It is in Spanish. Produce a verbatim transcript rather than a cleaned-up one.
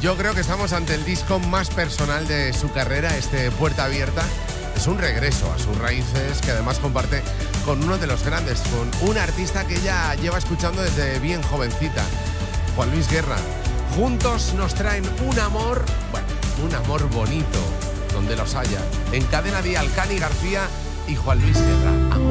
Yo creo que estamos ante el disco más personal de su carrera, este Puerta Abierta. Es un regreso a sus raíces que además comparte con uno de los grandes, con un artista que ella lleva escuchando desde bien jovencita, Juan Luis Guerra. Juntos nos traen un amor, bueno, un amor bonito, donde los haya. En Cadena Dial, Cani García y Juan Luis Guerra. Amor.